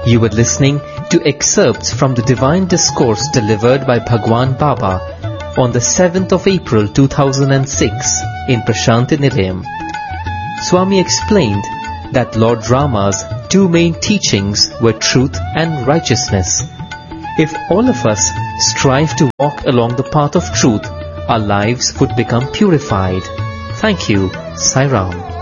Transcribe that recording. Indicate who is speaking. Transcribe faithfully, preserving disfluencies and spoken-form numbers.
Speaker 1: You were listening to excerpts from the Divine Discourse delivered by Bhagwan Baba on the seventh of April two thousand six in Prashanti Nilayam. Swami explained that Lord Rama's two main teachings were truth and righteousness. If all of us strive to walk along the path of truth, our lives would become purified. Thank you, Sai Ram.